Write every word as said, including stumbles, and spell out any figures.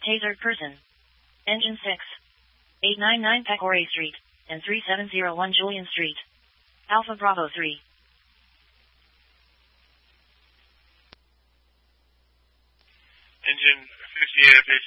K third person. Engine six. eight ninety-nine Pecore Street, and three seven zero one Julian Street. Alpha Bravo three. Engine fifty-eight F H